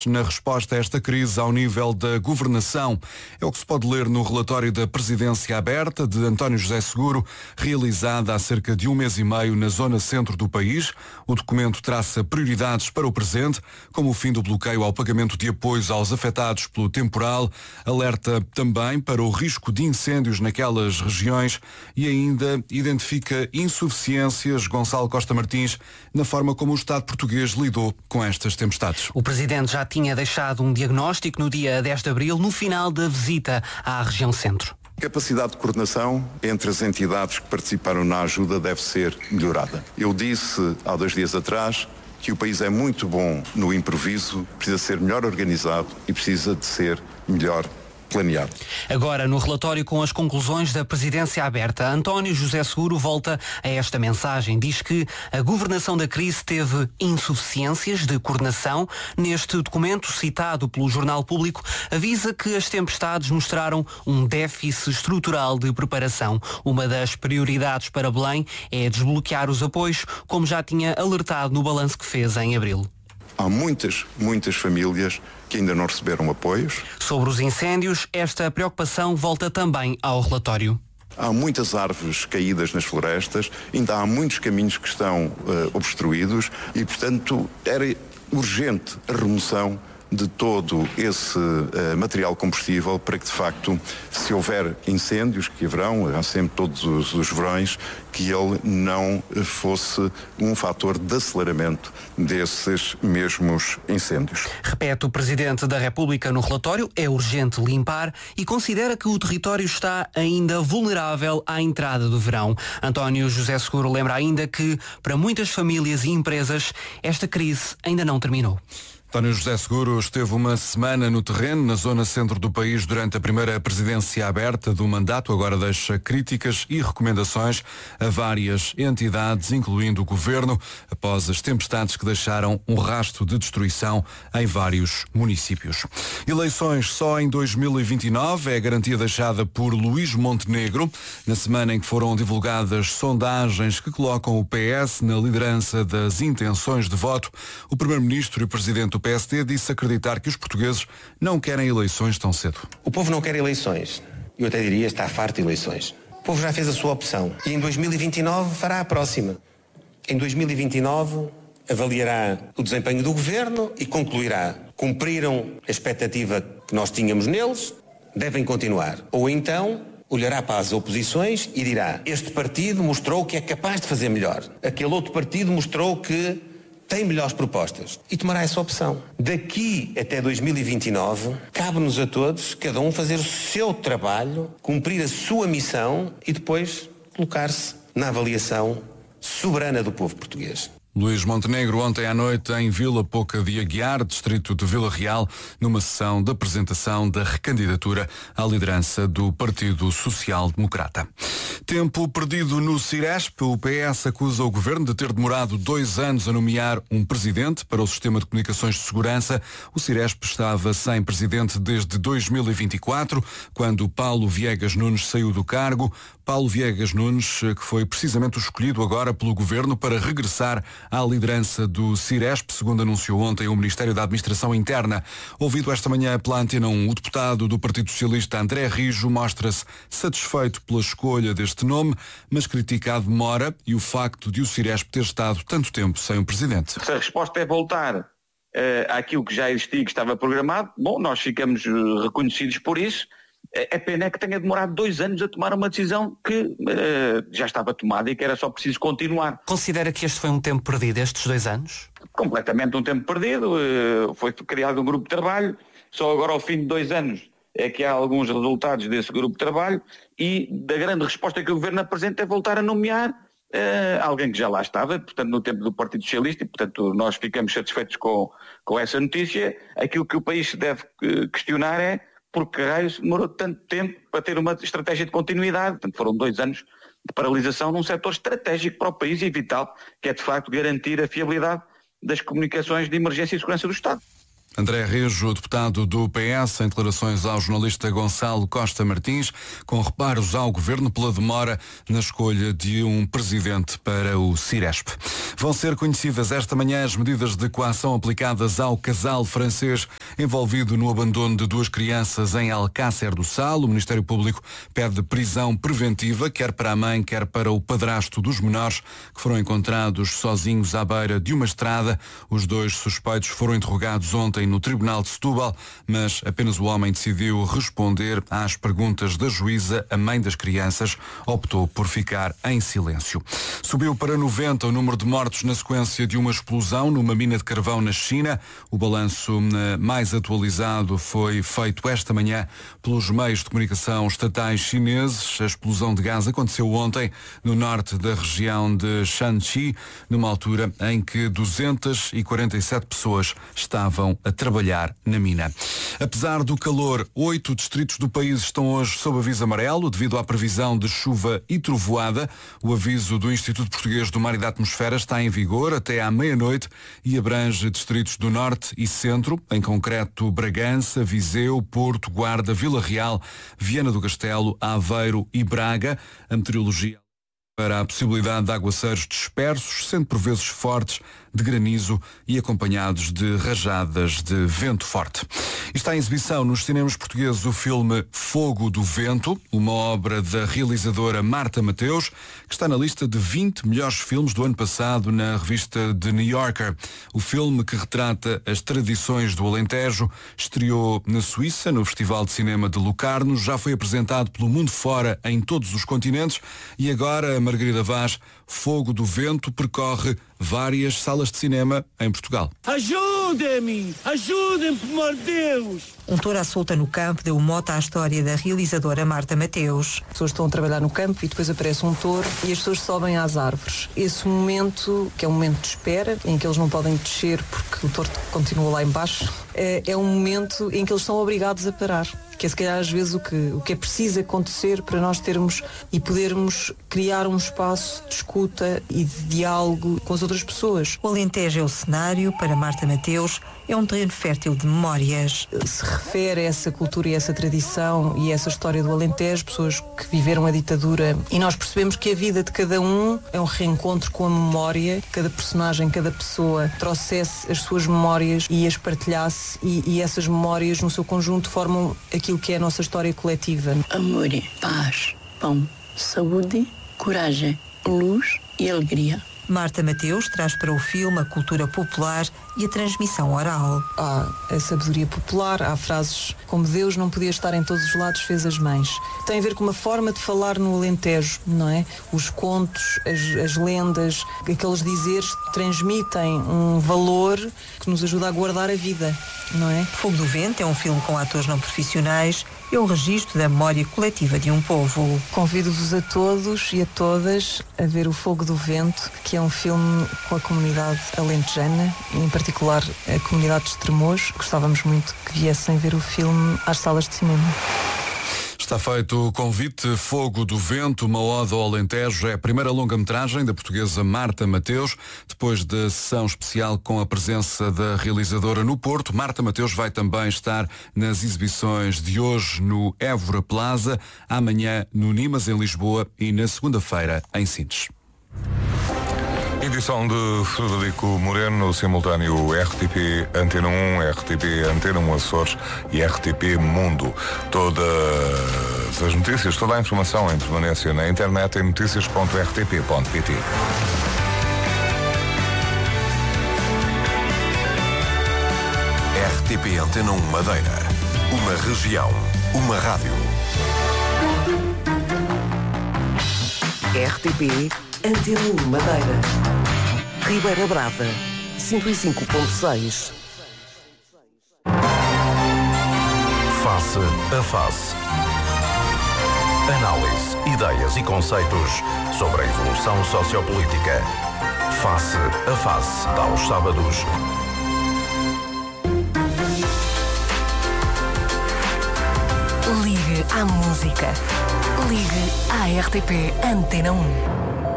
na resposta a esta crise ao nível da governação. É o que se pode ler no relatório da Presidência Aberta de António José Seguro, realizada há cerca de 1 mês e meio na zona centro do país. O documento traça prioridades para o presente, como o fim do bloqueio ao pagamento de apoios aos afetados pelo temporal, alerta também para o risco de incêndios naquelas regiões e ainda identifica insuficiências, Gonçalo Costa Martins, na forma como o Estado português lidou com estas tempestades. O Presidente já tinha deixado um diagnóstico no dia 10 de abril, no final da visita à região centro. A capacidade de coordenação entre as entidades que participaram na ajuda deve ser melhorada. Eu disse há 2 dias atrás que o país é muito bom no improviso, precisa ser melhor organizado e precisa de ser melhor planeado. Agora, no relatório com as conclusões da Presidência Aberta, António José Seguro volta a esta mensagem. Diz que a governação da crise teve insuficiências de coordenação. Neste documento, citado pelo Jornal Público, avisa que as tempestades mostraram um déficit estrutural de preparação. Uma das prioridades para Belém é desbloquear os apoios, como já tinha alertado no balanço que fez em abril. Há muitas famílias que ainda não receberam apoios. Sobre os incêndios, esta preocupação volta também ao relatório. Há muitas árvores caídas nas florestas, ainda há muitos caminhos que estão obstruídos e, portanto, era urgente a remoção de todo esse material combustível para que, de facto, se houver incêndios, que haverão, há sempre todos os verões, que ele não fosse um fator de aceleramento desses mesmos incêndios. Repete o Presidente da República no relatório, é urgente limpar e considera que o território está ainda vulnerável à entrada do verão. António José Seguro lembra ainda que, para muitas famílias e empresas, esta crise ainda não terminou. António José Seguro esteve uma semana no terreno, na zona centro do país, durante a primeira presidência aberta do mandato. Agora deixa críticas e recomendações a várias entidades, incluindo o Governo, após as tempestades que deixaram um rastro de destruição em vários municípios. Eleições só em 2029 é a garantia deixada por Luís Montenegro, na semana em que foram divulgadas sondagens que colocam o PS na liderança das intenções de voto. O Primeiro-Ministro e Presidente do PSD disse acreditar que os portugueses não querem eleições tão cedo. O povo não quer eleições. Eu até diria está farto de eleições. O povo já fez a sua opção e em 2029 fará a próxima. Em 2029 avaliará o desempenho do governo e concluirá: cumpriram a expectativa que nós tínhamos neles, devem continuar. Ou então olhará para as oposições e dirá: este partido mostrou que é capaz de fazer melhor. Aquele outro partido mostrou que tem melhores propostas e tomará essa opção. Daqui até 2029, cabe-nos a todos, cada um, fazer o seu trabalho, cumprir a sua missão e depois colocar-se na avaliação soberana do povo português. Luís Montenegro ontem à noite em Vila Pouca de Aguiar, distrito de Vila Real, numa sessão de apresentação da recandidatura à liderança do Partido Social Democrata. Tempo perdido no Ciresp. O PS acusa o Governo de ter demorado 2 anos a nomear um presidente para o Sistema de Comunicações de Segurança. O Ciresp estava sem presidente desde 2024, quando Paulo Viegas Nunes saiu do cargo. Paulo Viegas Nunes, que foi precisamente o escolhido agora pelo Governo para regressar à liderança do Ciresp, segundo anunciou ontem o Ministério da Administração Interna. Ouvido esta manhã pela Antena 1, o deputado do Partido Socialista André Rijo mostra-se satisfeito pela escolha deste nome, mas critica a demora e o facto de o Ciresp ter estado tanto tempo sem um presidente. Se a resposta é voltar àquilo que já existia, que estava programado, bom, nós ficamos reconhecidos por isso. É pena que tenha demorado 2 anos a tomar uma decisão que já estava tomada e que era só preciso continuar. Considera que este foi um tempo perdido, estes 2 anos? Completamente um tempo perdido. Foi criado um grupo de trabalho, só agora ao fim de 2 anos é que há alguns resultados desse grupo de trabalho e da grande resposta que o Governo apresenta é voltar a nomear alguém que já lá estava, portanto no tempo do Partido Socialista, e portanto nós ficamos satisfeitos com essa notícia. Aquilo que o país se deve questionar é porque raios demorou tanto tempo para ter uma estratégia de continuidade. Portanto, foram 2 anos de paralisação num setor estratégico para o país e vital, que é de facto garantir a fiabilidade das comunicações de emergência e segurança do Estado. André Rejo, deputado do PS, em declarações ao jornalista Gonçalo Costa Martins, com reparos ao governo pela demora na escolha de um presidente para o Ciresp. Vão ser conhecidas esta manhã as medidas de coação aplicadas ao casal francês envolvido no abandono de 2 crianças em Alcácer do Sal. O Ministério Público pede prisão preventiva, quer para a mãe, quer para o padrasto dos menores, que foram encontrados sozinhos à beira de uma estrada. Os 2 suspeitos foram interrogados ontem no Tribunal de Setúbal, mas apenas o homem decidiu responder às perguntas da juíza. A mãe das crianças optou por ficar em silêncio. Subiu para 90 o número de mortos na sequência de uma explosão numa mina de carvão na China. O balanço mais atualizado foi feito esta manhã pelos meios de comunicação estatais chineses. A explosão de gás aconteceu ontem no norte da região de Shanxi, numa altura em que 247 pessoas estavam a trabalhar na mina. Apesar do calor, 8 distritos do país estão hoje sob aviso amarelo devido à previsão de chuva e trovoada. O aviso do Instituto Português do Mar e da Atmosfera está em vigor até à meia-noite e abrange distritos do norte e centro, em concreto Bragança, Viseu, Porto, Guarda, Vila Real, Viana do Castelo, Aveiro e Braga. A meteorologia para a possibilidade de aguaceiros dispersos, sendo por vezes fortes, de granizo e acompanhados de rajadas de vento forte. Está em exibição nos cinemas portugueses o filme Fogo do Vento, uma obra da realizadora Marta Mateus, que está na lista de 20 melhores filmes do ano passado na revista The New Yorker. O filme, que retrata as tradições do Alentejo, estreou na Suíça, no Festival de Cinema de Locarno, já foi apresentado pelo mundo fora em todos os continentes e agora a Margarida Vaz, Fogo do Vento, percorre várias salas de cinema em Portugal. Ajudem-me, por amor de Deus! Um touro à solta no campo deu mote à história da realizadora Marta Mateus. As pessoas estão a trabalhar no campo e depois aparece um touro e as pessoas sobem às árvores. Esse momento, que é um momento de espera, em que eles não podem descer porque o touro continua lá embaixo, é um momento em que eles são obrigados a parar. Que é se calhar às vezes o que é preciso acontecer para nós termos e podermos criar um espaço de escuta e de diálogo com as outras pessoas. O Alentejo é o cenário, para Marta Mateus, é um terreno fértil de memórias. Se refere a essa cultura e essa tradição e essa história do Alentejo, pessoas que viveram a ditadura, e nós percebemos que a vida de cada um é um reencontro com a memória, cada personagem, cada pessoa trouxesse as suas memórias e as partilhasse e essas memórias no seu conjunto formam aquilo que é a nossa história coletiva. Amor, paz, pão, saúde, coragem, luz e alegria. Marta Mateus traz para o filme a cultura popular e a transmissão oral. Há a sabedoria popular, há frases como Deus não podia estar em todos os lados, fez as mães. Tem a ver com uma forma de falar no Alentejo, não é? Os contos, as lendas, aqueles dizeres transmitem um valor que nos ajuda a guardar a vida, não é? Fogo do Vento é um filme com atores não profissionais, é o registro da memória coletiva de um povo. Convido-vos a todos e a todas a ver o Fogo do Vento, que é um filme com a comunidade alentejana, em particular a comunidade de Estremoz. Gostávamos muito que viessem ver o filme às salas de cinema. Está feito o convite. Fogo do Vento, uma ode ao Alentejo, é a primeira longa-metragem da portuguesa Marta Mateus. Depois da sessão especial com a presença da realizadora no Porto, Marta Mateus vai também estar nas exibições de hoje no Évora Plaza, amanhã no Nimas, em Lisboa, e na segunda-feira em Sintes. Edição de Frederico Moreno, simultâneo RTP Antena 1, RTP Antena 1 Açores e RTP Mundo. Todas as notícias, toda a informação em permanência na internet em noticias.rtp.pt. RTP Antena 1 Madeira. Uma região, uma rádio. RTP Antena 1 Madeira. Ribeira Brava, 105.6. Face a face. Análise, ideias e conceitos sobre a evolução sociopolítica. Face a face, aos sábados. Ligue à música. Ligue à RTP Antena 1.